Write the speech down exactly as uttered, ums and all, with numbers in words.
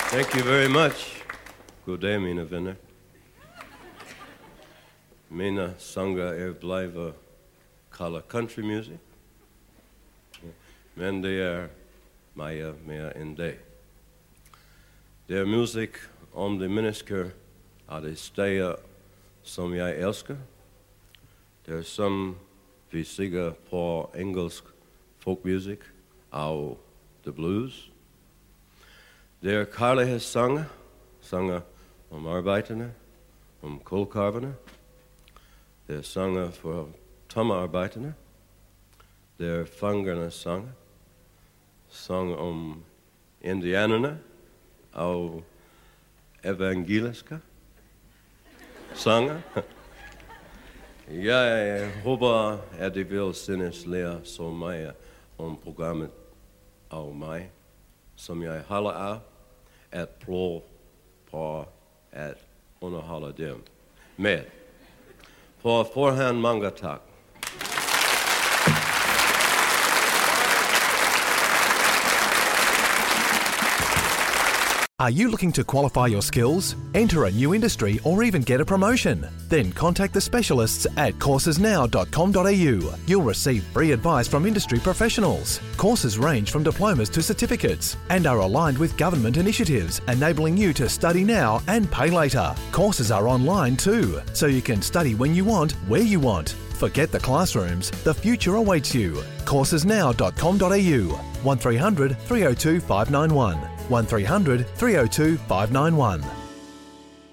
Thank you very much. God dag, mina vänner. Mina sånger är blivit kalla country music. Men det är mer, mer än det. Det är musik om de människor av de städer som jag älskar. Det är som vi säger på engelsk folkmusik av the blues. Det är kärlekssånger, sånger om arbetarna, om kolkarvarna. Det är sånger för tommarbetarna. Det är fångarnas sånger, sång om indianerna och evangeliska sånger. Jag hoppas att de vill synas lära så mycket om programmet av mig som jag håller av att prova på att underhålla dem med. På förhand många tack. Are you looking to qualify your skills, enter a new industry or even get a promotion? Then contact the specialists at courses now dot com dot a u. You'll receive free advice from industry professionals. Courses range from diplomas to certificates and are aligned with government initiatives, enabling you to study now and pay later. Courses are online too, so you can study when you want, where you want. Forget the classrooms, the future awaits you. courses now dot com dot a u. one three hundred three oh two five nine one. one three hundred three oh two five nine one.